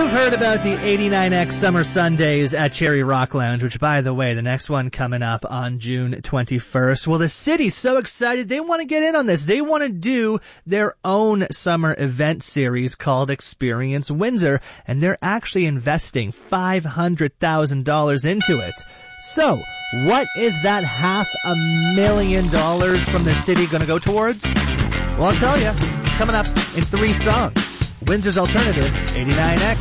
You've heard about the 89X Summer Sundays at Cherry Rock Lounge, which, by the way, the next one coming up on June 21st. Well, the city's so excited, they want to get in on this. They want to do their own summer event series called Experience Windsor, and they're actually investing $500,000 into it. So, what is that $500,000 from the city going to go towards? Well, I'll tell you, coming up in 3 songs. Windsor's Alternative, 89X.